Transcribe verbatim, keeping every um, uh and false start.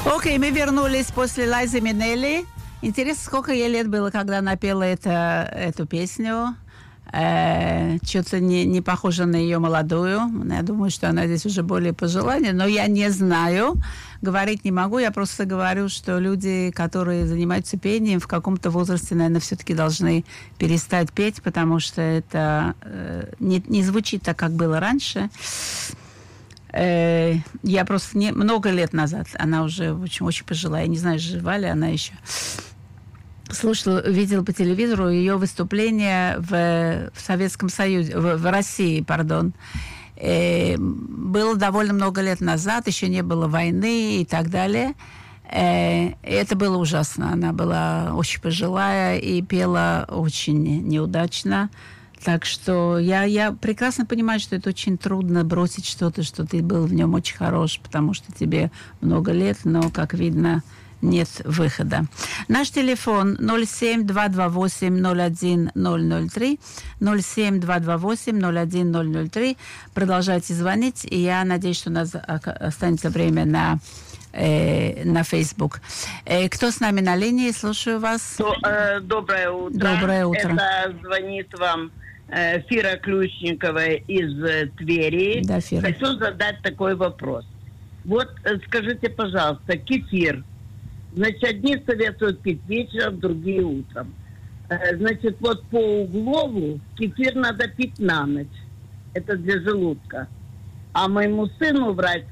Окей, okay, мы вернулись после Лайзы Минелли. Интересно, сколько ей лет было, когда она пела это, эту песню. Э, что-то не, не похоже на ее молодую. Я думаю, что она здесь уже более пожилая, но я не знаю. Говорить не могу. Я просто говорю, что люди, которые занимаются пением, в каком-то возрасте, наверное, все-таки должны перестать петь, потому что это э, не, не звучит так, как было раньше. Э, я просто не, много лет назад, она уже очень, очень пожилая, я не знаю, жива ли она еще, слушала, видела по телевизору ее выступление в, в Советском Союзе, в, в России, пардон. Э, было довольно много лет назад, еще не было войны и так далее. Э, это было ужасно. Она была очень пожилая и пела очень неудачно. Так что я, я прекрасно понимаю, что это очень трудно бросить что-то, что ты был в нем очень хорош, потому что тебе много лет, но, как видно, нет выхода. Наш телефон ноль семь два два восемь ноль один ноль ноль три, ноль семь два два восемь ноль один ноль ноль три. Продолжайте звонить, и я надеюсь, что у нас останется время на, э, на Facebook. Э, кто с нами на линии? Слушаю вас. То, э, доброе утро. Доброе утро. Это звонит вам э, Фира Ключникова из э, Твери. Да, Фира. Хочу задать такой вопрос. Вот э, скажите, пожалуйста, кефир. Значит, одни советуют пить вечером, другие утром. Э, значит, вот по Углову кефир надо пить на ночь. Это для желудка. А моему сыну врач